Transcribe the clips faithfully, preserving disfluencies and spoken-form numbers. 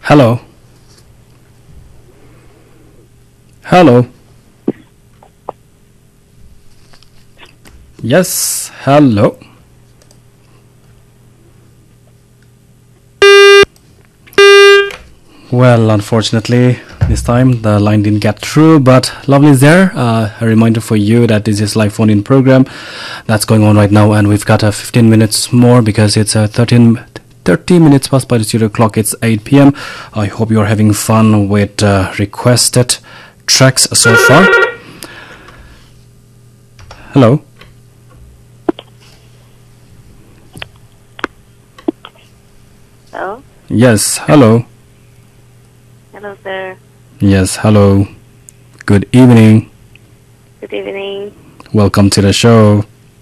Hello. Hello. Yes, hello. Well, unfortunately, this time the line didn't get through, but lovely is there. Uh, a reminder for you that this is live phone-in program that's going on right now, and we've got uh, fifteen minutes more because it's uh, thirteen, thirty minutes past by the studio clock. It's eight p m I hope you're having fun with uh, requested tracks so far. Hello. Hello? Yes, hello. Hello, sir. Yes, hello. Good evening. Good evening. Welcome to the show.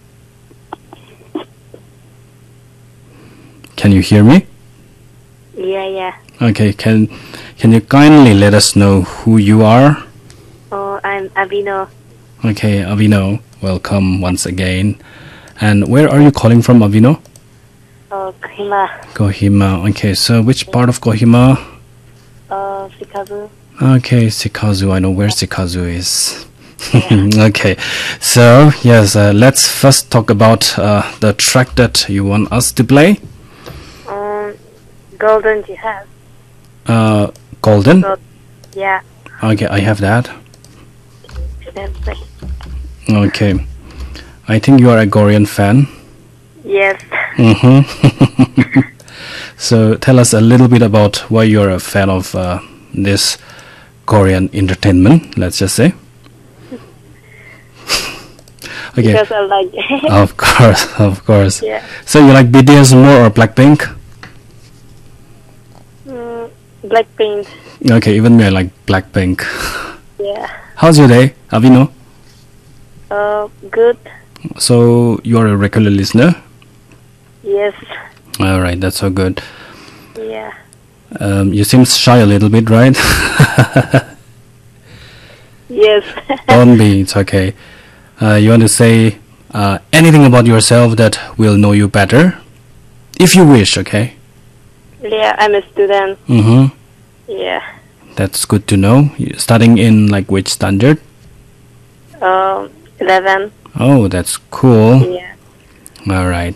Can you hear me? Yeah, yeah. Okay, can can you kindly let us know who you are? Oh, I'm Avino. Okay, Avino, welcome once again. And where are you calling from, Avino? Oh, Kohima. Kohima. Okay, so which part of Kohima? Oh, Shikazu. Okay, Shikazu. I know where Shikazu is. Yeah. Okay, so yes, uh, let's first talk about uh, the track that you want us to play. Um, Golden Jihad. Uh, Golden. Gold. Yeah. Okay, I have that. That's like, Okay, I think you are a Korean fan. yes. Mm-hmm. So tell us a little bit about why you're a fan of uh, this Korean entertainment, let's just say. Okay. Because I like. Of course, of course. Yeah. So you like B T S more or Blackpink? Mm, Blackpink. Okay, even me, I like Blackpink. Yeah. How's your day, Avino? Oh, good. So you're a regular listener? Yes. All right, that's so good. Yeah. Um, you seem shy a little bit, right? Yes. Don't be, it's okay. Uh, you want to say uh, anything about yourself that will know you better? If you wish, okay? Yeah, I'm a student. Mm-hmm. Yeah. That's good to know. You're studying in like which standard? Um, eleven. Oh, that's cool. Yeah. All right.